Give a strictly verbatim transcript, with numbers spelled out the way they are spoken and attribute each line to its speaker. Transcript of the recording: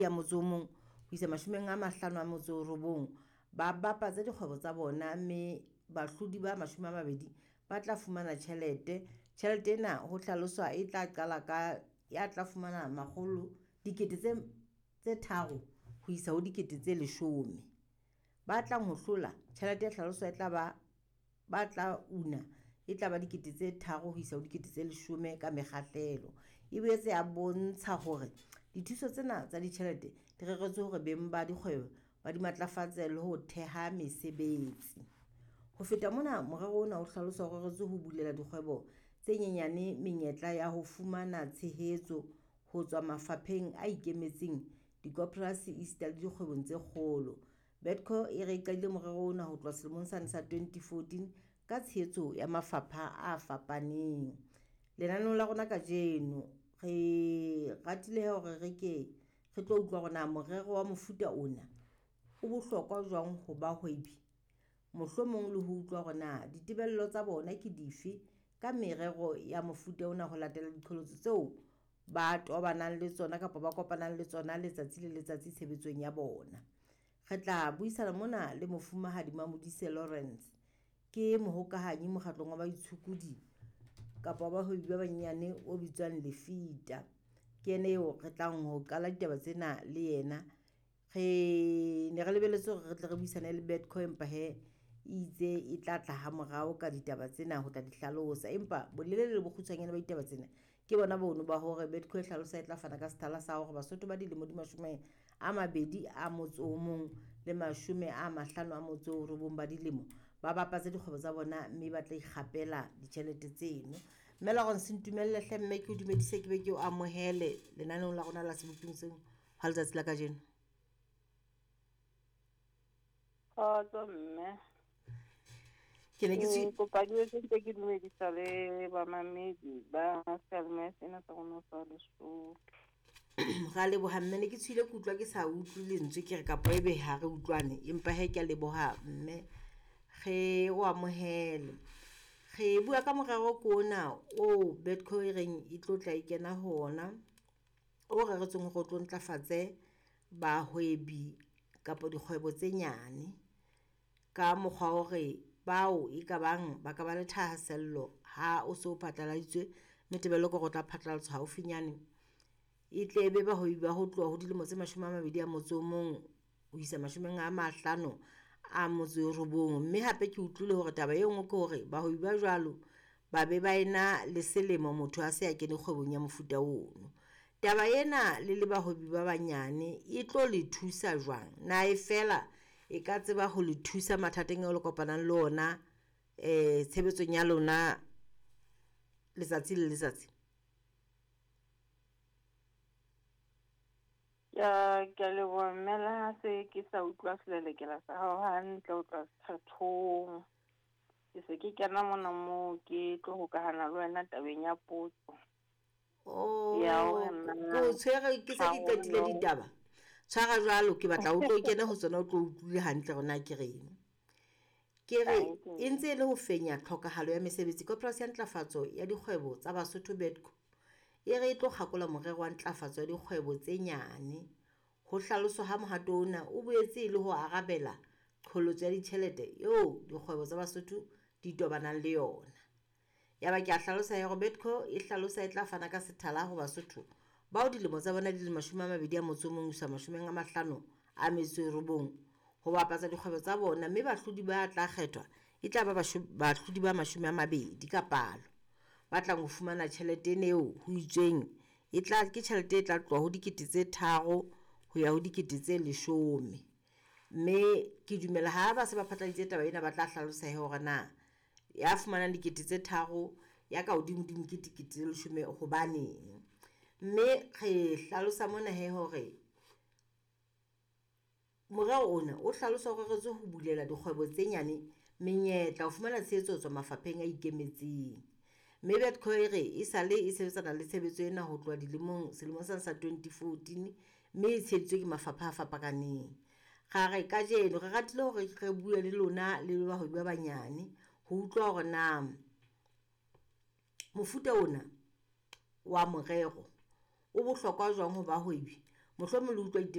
Speaker 1: ya motse o mong ho isa mashomeng a mahlano a motse o robong ba bapatsa dikgwebo tsa bona, mme bahlodi ba mashome a mabedi ba tla fumana tjhelete. Tjhelete ena ho hlaloswa e tla qala ka ya tla fumana makgolo dikete tse tse tharo ho isa ho dikete tse leshome. Ba tlang ho hlola tjhelete e hlaloswa e tla ba ba tla una e tla ba dikete tse tharo ho isa ho dikete tse leshome ka mekgahlelo. E boetse ya bontsha hore dithuso tsena tsa ditjhelete di reretswe hore beng ba dikgwebo ba di matlafatse le ho theha mesebetsi. Ho feta mona, morero ona o hlalosa hore re ho bulela dikgwebo tse nyenyane menyetla ya ho fumana tshehetso ho tswa mafapheng a ikemetseng, dikoporasi esita le dikgwebong tse kgolo. Betco e re qadile morero ona ho tloha selemong sane sa twenty fourteen ka tshehetso ya mafapha a fapaneng. Lenaneo la rona kajeno re ratile hore re ke re tlo utlwa hore na morero wa mofuta ona o bohlokwa jwang ho bahwebi, mohlomong le ho utlwa hore na ditebello tsa bona ke dife ka merero ya mofuta ona ho latela diqholotso tseo ba tobanang le tsona kapa ba kopanang le tsona letsatsi le letsatsi tshebetsong ya bona. Re tla buisana mona le Mofumahadi Mamodise Lawrence, ke mohokahanyi mokgatlong wa baitshokodi kapa bahwebi ba banyane o bitswang Lefita. Ke ene eo re tlang ho qala ditaba tsena le yena. Re ne re lebelletse hore re tle re buisane le Betco, empa he itse e tla tla ha morao ka ditaba tsena ho tla di hlalosa, empa bolelele le bokgutshwanyane ba ditaba tsena ke bona bono ba hore Betco e hlalosa e tla fana ka sethala sa hore Basotho ba dilemo di mashome a mabedi a motso o mong le mashome a mahlano a motso o robong ba dilemo ba bapatsa dikgwebo tsa bona, mme ba tla ikgapela ditjhelete tseno. Mme la rona se ntumelle hle mme ke o dumedise ke be ke o amohele lenaneong la rona la seboping seo ha letsatsi la kajeno.
Speaker 2: Kgotso mme.
Speaker 1: Ke ne ke tsi
Speaker 2: kopadi e ntse ke dumedisa le ba mamedi ba selma sena sa rona sa Lesotho.
Speaker 1: Ra leboha mme, ne ke tshile ke utlwa ke sa utlwe lentswe ke re kapa ebe ha re utlwane, empa he ke a leboha mme ge o amohele. Re bua ka morero ko ona o Betco e reng e tlo tla ikena hona o re retsong go tlo ntlafatse bahwebi kapa dikgwebo tse nyane ka mokgwa hore bao e ka bang ba ka ba le thahasello ha o so phatlaladitswe metebelo go tla phatlalatswa haufinyane. E tle be bahwebi ba ho tloha ho dilemo tse mashome a mabedi a motso o mong ho isa mashomeng a mahlano a motso o robong. Mme hape ke utlwile hore taba e nngwe ke hore bahwebi ba jwalo ba be ba ena le selemo motho a se a kene kgwebong ya mofuta ono. Taba ena le le bahwebi ba banyane e tlo le thusa jwang na e fela e ka tseba ho le thusa mathateng a le kopanang le ona eh tshebetsong ya lona letsatsi le letsatsi?
Speaker 2: Ya ke le bomela se ke sa utlwa selelekela sa hao hantle o tla thathong. Ke se ke kena mona mo ke tlo ho kahana le wena tabeng ya potso.
Speaker 1: Oh
Speaker 2: ya
Speaker 1: go tshwere ke sa di qetile ditaba. Tshwara jwalo ke batla o tlo kena ho tsona o tlo utlwile hantle rona ke reng. Ke re e ntse le ho fenya tlhokahalo ya mesebetsi. Koporasi ya ntlafatso ya dikgwebo tsa Basotho Betco e re tlo kgakola morero wa ntlafatso ya dikgwebo tse nyane. Ho hlaloswa ha mohato ona o boetse le ho arabela qholotso ya ditjhelete eo dikgwebo tsa Basotho di tobanang le yona. Ya ba ke a hlalosa ya hore Betco e hlalosa e tla fana ka sethala ho Basotho bao dilemo tsa bona di le mashome a mabedi a motso o mong ho isa mashomeng a mahlano a metso e robong ho bapatsa dikgwebo tsa bona, mme bahlodi ba tla kgethwa e tla ba bahlodi ba mashome a mabedi ka palo. Ba tla go fumana tjhelete eo ho itsweng e tla ke tjhelete e tla tloha ho dikete tse tharo ho ya ho dikete tse leshome. Mme ke dumela ha ba se ba phatlaladitse taba ena ba tla hlalosa hore na ya fumana dikete tse tharo ya ka hodimo dimo ke dikete tse leshome hobane. Mme re hlalosa mona he hore morao ona o hlalosa hore re tswe ho bulela dikgwebo tse nyane menyetla ho fumana tshehetso tswa mafapheng a ikemetseng. Mme Betco e re e sale e sebetsana le tshebetso ena ho tloha dilemong selemong sa twenty fourteen, mme e tsheditswe ke mafapha a fapakaneng. Ga re ka jeno re ratile hore re bue le lona le bahwebi ba banyane ho utlwa hore na mofuta ona wa morero o bohlokwa jwang ho bahwebi, mohlomong le utlwa